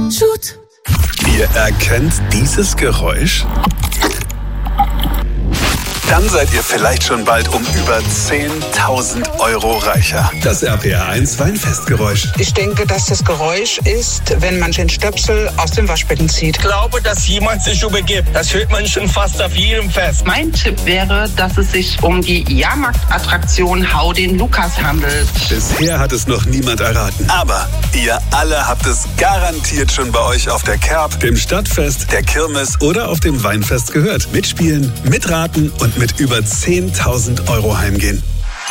Shoot. Ihr erkennt dieses Geräusch? Dann seid ihr vielleicht schon bald um über 10.000 Euro reicher. Das RPR1 Weinfestgeräusch. Ich denke, dass das Geräusch ist, wenn man den Stöpsel aus dem Waschbecken zieht. Ich glaube, dass jemand sich übergibt. Das hört man schon fast auf jedem Fest. Mein Tipp wäre, dass es sich um die Jahrmarktattraktion Hau den Lukas handelt. Bisher hat es noch niemand erraten. Aber ihr alle habt es garantiert schon bei euch auf der Kerb, dem Stadtfest, der Kirmes oder auf dem Weinfest gehört. Mitspielen, mitraten und mit über 10.000 Euro heimgehen.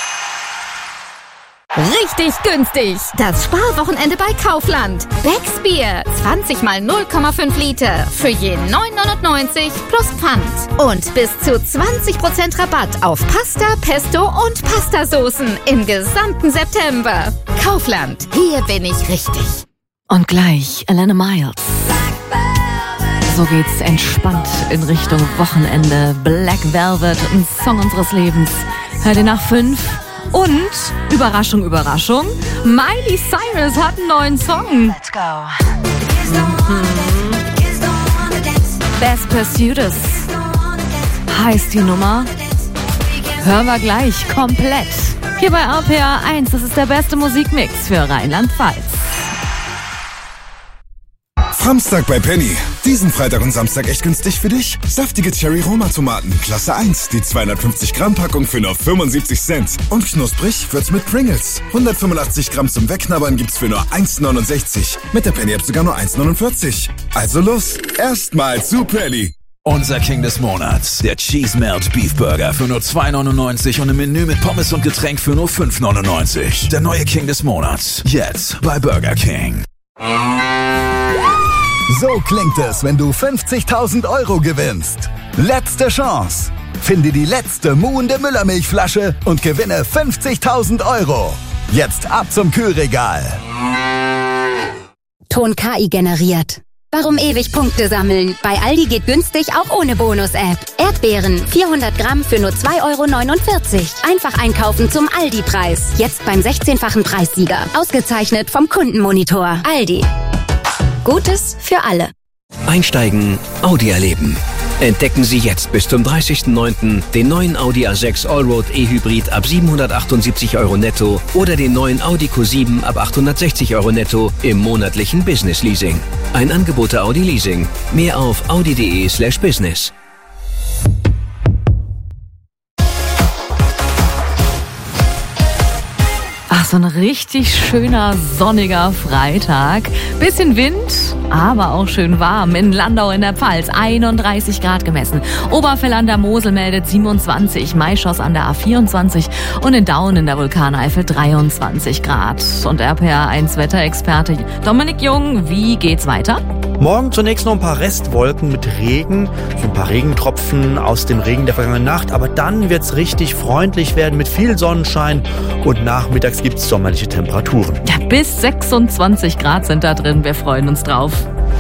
Richtig günstig. Das Sparwochenende bei Kaufland. Becks Bier. 20 mal 0,5 Liter. Für je 9,99 plus Pfand. Und bis zu 20% Rabatt auf Pasta, Pesto und Pastasoßen im gesamten September. Kaufland. Hier bin ich richtig. Und gleich Alana Miles. So geht's entspannt in Richtung Wochenende. Black Velvet, ein Song unseres Lebens. Hört ihr nach 5. Und, Überraschung, Überraschung, Miley Cyrus hat einen neuen Song. Let's go. Best Pursuits heißt die Nummer. Hören wir gleich komplett. Hier bei RPR1, das ist der beste Musikmix für Rheinland-Pfalz. Samstag bei Penny. Diesen Freitag und Samstag echt günstig für dich? Saftige Cherry-Roma-Tomaten, Klasse 1. Die 250-Gramm-Packung für nur 75 Cent. Und knusprig wird's mit Pringles. 185 Gramm zum Wegknabbern gibt's für nur 1,69. Mit der Penny-App sogar nur 1,49. Also los, erstmal zu Penny. Unser King des Monats, der Cheese Melt Beef Burger für nur 2,99 und ein Menü mit Pommes und Getränk für nur 5,99. Der neue King des Monats, jetzt bei Burger King. So klingt es, wenn du 50.000 Euro gewinnst. Letzte Chance. Finde die letzte muhende Müllermilchflasche und gewinne 50.000 Euro. Jetzt ab zum Kühlregal. Ton KI generiert. Warum ewig Punkte sammeln? Bei Aldi geht günstig auch ohne Bonus-App. Erdbeeren, 400 Gramm für nur 2,49 Euro. Einfach einkaufen zum Aldi-Preis. Jetzt beim 16-fachen Preissieger. Ausgezeichnet vom Kundenmonitor. Aldi. Gutes für alle. Einsteigen, Audi erleben. Entdecken Sie jetzt bis zum 30.09. den neuen Audi A6 Allroad E-Hybrid ab 778 Euro netto oder den neuen Audi Q7 ab 860 Euro netto im monatlichen Business Leasing. Ein Angebot der Audi Leasing. Mehr auf audi.de/business. Ach, so ein richtig schöner, sonniger Freitag. Bisschen Wind, aber auch schön warm. In Landau in der Pfalz 31 Grad gemessen. Oberfell an der Mosel meldet 27, Maischoss an der A24 und in Daun in der Vulkaneifel 23 Grad. Und RPR1 Wetterexperte Dominik Jung, wie geht's weiter? Morgen zunächst noch ein paar Restwolken mit Regen, so ein paar Regentropfen aus dem Regen der vergangenen Nacht. Aber dann wird's richtig freundlich werden mit viel Sonnenschein und nachmittags gibt's sommerliche Temperaturen. Ja, bis 26 Grad sind da drin. Wir freuen uns drauf.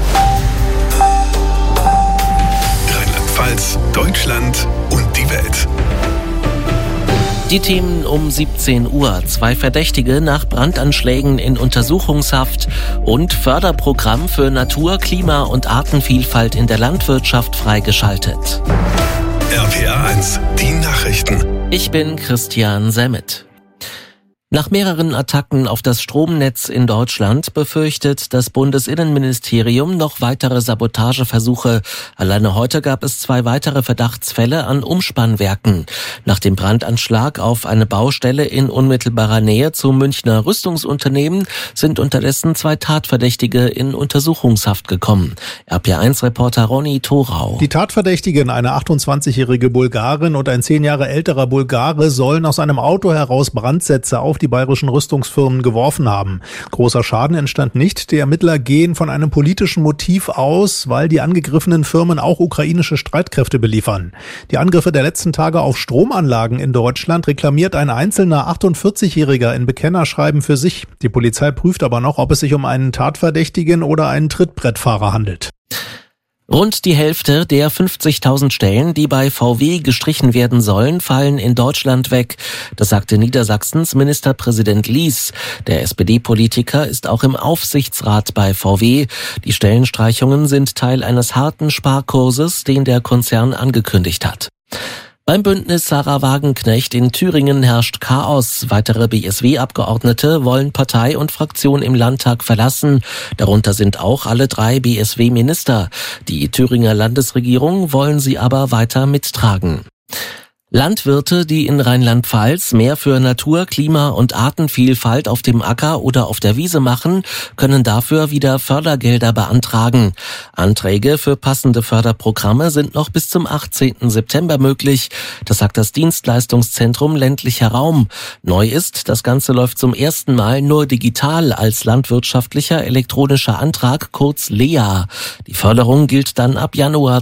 Rheinland-Pfalz, Deutschland und die Welt. Die Themen um 17 Uhr. 2 Verdächtige nach Brandanschlägen in Untersuchungshaft und Förderprogramm für Natur, Klima und Artenvielfalt in der Landwirtschaft freigeschaltet. RPR1, die Nachrichten. Ich bin Christian Semmet. Nach mehreren Attacken auf das Stromnetz in Deutschland befürchtet das Bundesinnenministerium noch weitere Sabotageversuche. Alleine heute gab es 2 weitere Verdachtsfälle an Umspannwerken. Nach dem Brandanschlag auf eine Baustelle in unmittelbarer Nähe zum Münchner Rüstungsunternehmen sind unterdessen 2 Tatverdächtige in Untersuchungshaft gekommen. RPR1-Reporter Ronny Thorau. Die Tatverdächtigen, eine 28-jährige Bulgarin und ein 10 Jahre älterer Bulgare, sollen aus einem Auto heraus Brandsätze auf die bayerischen Rüstungsfirmen geworfen haben. Großer Schaden entstand nicht. Die Ermittler gehen von einem politischen Motiv aus, weil die angegriffenen Firmen auch ukrainische Streitkräfte beliefern. Die Angriffe der letzten Tage auf Stromanlagen in Deutschland reklamiert ein einzelner 48-Jähriger in Bekennerschreiben für sich. Die Polizei prüft aber noch, ob es sich um einen Tatverdächtigen oder einen Trittbrettfahrer handelt. Rund die Hälfte der 50.000 Stellen, die bei VW gestrichen werden sollen, fallen in Deutschland weg. Das sagte Niedersachsens Ministerpräsident Lies. Der SPD-Politiker ist auch im Aufsichtsrat bei VW. Die Stellenstreichungen sind Teil eines harten Sparkurses, den der Konzern angekündigt hat. Beim Bündnis Sarah Wagenknecht in Thüringen herrscht Chaos. Weitere BSW-Abgeordnete wollen Partei und Fraktion im Landtag verlassen. Darunter sind auch alle 3 BSW-Minister. Die Thüringer Landesregierung wollen sie aber weiter mittragen. Landwirte, die in Rheinland-Pfalz mehr für Natur, Klima und Artenvielfalt auf dem Acker oder auf der Wiese machen, können dafür wieder Fördergelder beantragen. Anträge für passende Förderprogramme sind noch bis zum 18. September möglich. Das sagt das Dienstleistungszentrum ländlicher Raum. Neu ist, das Ganze läuft zum ersten Mal nur digital als landwirtschaftlicher elektronischer Antrag, kurz LEA. Die Förderung gilt dann ab Januar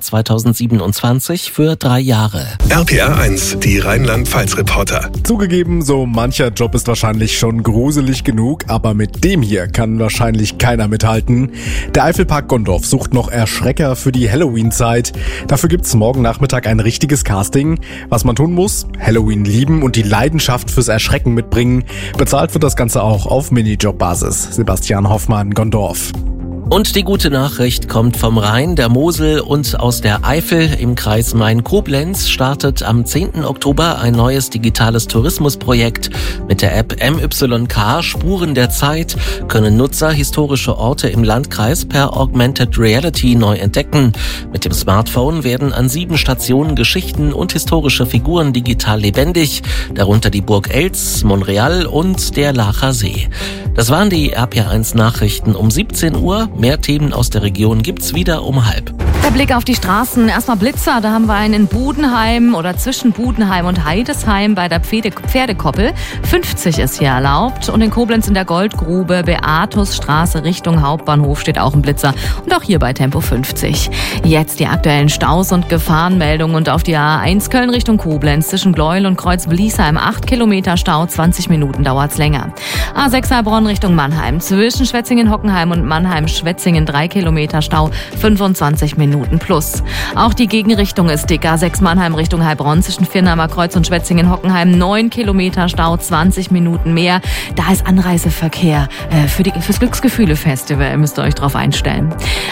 2027 für 3 Jahre. RPR 1, die Rheinland-Pfalz-Reporter. Zugegeben, so mancher Job ist wahrscheinlich schon gruselig genug, aber mit dem hier kann wahrscheinlich keiner mithalten. Der Eifelpark Gondorf sucht noch Erschrecker für die Halloween-Zeit. Dafür gibt's morgen Nachmittag ein richtiges Casting. Was man tun muss? Halloween lieben und die Leidenschaft fürs Erschrecken mitbringen. Bezahlt wird das Ganze auch auf Minijob-Basis. Sebastian Hoffmann, Gondorf. Und die gute Nachricht kommt vom Rhein, der Mosel und aus der Eifel. Im Kreis Main-Koblenz startet am 10. Oktober ein neues digitales Tourismusprojekt. Mit der App MYK Spuren der Zeit können Nutzer historische Orte im Landkreis per Augmented Reality neu entdecken. Mit dem Smartphone werden an 7 Stationen Geschichten und historische Figuren digital lebendig, darunter die Burg Eltz, Monreal und der Laacher See. Das waren die RPR1 Nachrichten um 17 Uhr. Mehr Themen aus der Region gibt's wieder um 12:30. Der Blick auf die Straßen. Erstmal Blitzer. Da haben wir einen in Budenheim oder zwischen Budenheim und Heidesheim bei der Pferdekoppel. 50 ist hier erlaubt. Und in Koblenz in der Goldgrube, Beatusstraße Richtung Hauptbahnhof steht auch ein Blitzer. Und auch hier bei Tempo 50. Jetzt die aktuellen Staus und Gefahrenmeldungen. Und auf die A1 Köln Richtung Koblenz zwischen Gleuel und Kreuz-Bliesheim 8 Kilometer Stau, 20 Minuten dauert's länger. A6 Heilbronn Richtung Mannheim zwischen Schwetzingen-Hockenheim und Mannheim-Schwetzingen 3 Kilometer Stau, 25 Minuten plus. Auch die Gegenrichtung ist dick. A6 Mannheim Richtung Heilbronn zwischen Firnheimer Kreuz und Schwetzingen-Hockenheim 9 Kilometer Stau, 20 Minuten mehr. Da ist Anreiseverkehr fürs Glücksgefühle-Festival. Müsst ihr euch drauf einstellen.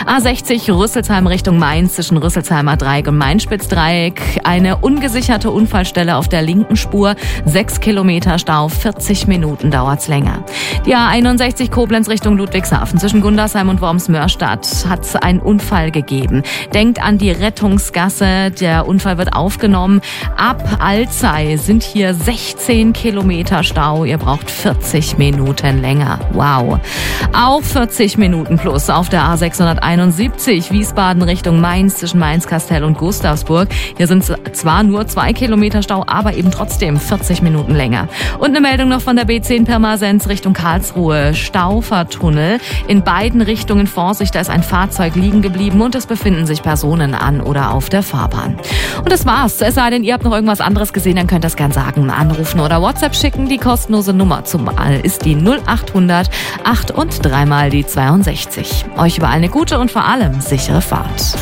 A60 Rüsselsheim Richtung Mainz zwischen Rüsselsheimer Dreieck und Mainspitzdreieck. Eine ungesicherte Unfallstelle auf der linken Spur. 6 Kilometer Stau, 40 Minuten dauert's länger. Die A61 Koblenz Richtung Ludwigshafen zwischen Gundersheim und Worms-Mörstadt hat es einen Unfall gegeben. Denkt an die Rettungsgasse, der Unfall wird aufgenommen. Ab Alzey sind hier 16 Kilometer Stau. Ihr braucht 40 Minuten länger. Wow. Auch 40 Minuten plus auf der A671 Wiesbaden Richtung Mainz zwischen Mainz-Kastel und Gustavsburg. Hier sind zwar nur 2 Kilometer Stau, aber eben trotzdem 40 Minuten länger. Und eine Meldung noch von der B10 Pirmasens Richtung Karlsruhe. Staufertunnel. In beiden Richtungen Vorsicht, da ist ein Fahrzeug liegen geblieben und es befinden sich Personen an oder auf der Fahrbahn. Und das war's. Es sei denn, ihr habt noch irgendwas anderes gesehen, dann könnt ihr das gern sagen. Anrufen oder WhatsApp schicken. Die kostenlose Nummer zumal ist die 0800 8 und 3 mal die 62. Euch überall eine gute und vor allem sichere Fahrt.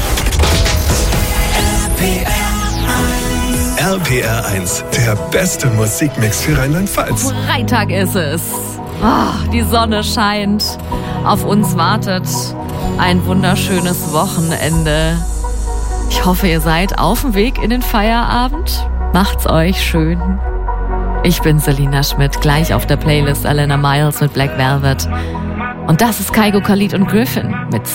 RPR 1, der beste Musikmix für Rheinland-Pfalz. Freitag ist es. Die Sonne scheint. Auf uns wartet ein wunderschönes Wochenende. Ich hoffe, ihr seid auf dem Weg in den Feierabend. Macht's euch schön. Ich bin Selina Schmidt, gleich auf der Playlist Alana Miles mit Black Velvet. Und das ist Kygo, Khalid und Griffin mit